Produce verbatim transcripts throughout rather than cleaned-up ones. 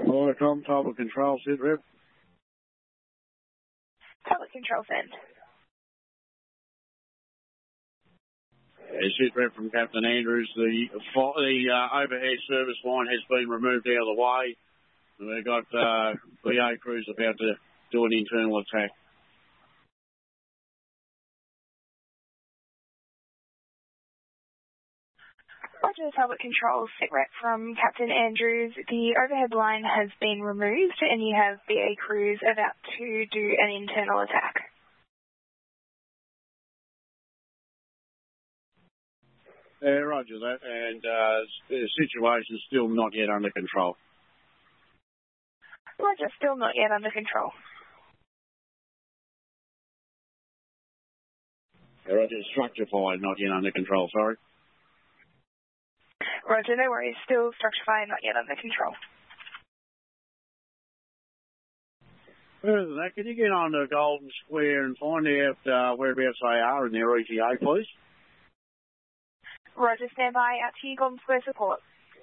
Order com, Talbot Control, sit rep. Talbot Control, send. Yeah, sit rep from Captain Andrews. The, the uh, overhead service line has been removed out of the way. We've got uh, B A crews about to do an internal attack. Roger, Talbot Control, sit rep from Captain Andrews. The overhead line has been removed and you have B A crews about to do an internal attack. Yeah, roger that. And uh, the situation is still not yet under control. Roger, still not yet under control. Yeah, roger, structure fire not yet under control, sorry. Roger, no worries. Still structure fire not yet under control. Further than that, can you get on to Golden Square and find out uh, whereabouts they are in their E T A, please? Roger, stand by. Out to you, Golden Square support.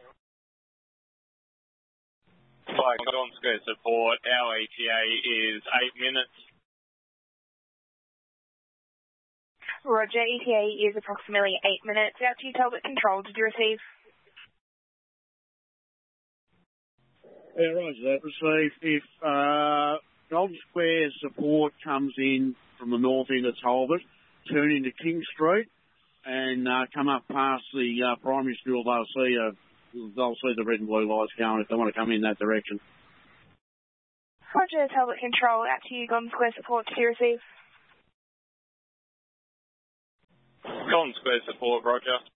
Hi, Golden Square support. Our E T A is eight minutes. Roger, E T A is approximately eight minutes. Out to you, Talbot Control. Did you receive? Yeah, roger that. Received. If uh, Golden Square support comes in from the north end of Talbot, turn into King Street and uh, come up past the uh, primary school, they'll see a, they'll see the red and blue lights going if they want to come in that direction. Roger, Talbot Control. Out to you, Golden Square support. Did you receive? Golden Square support, Roger.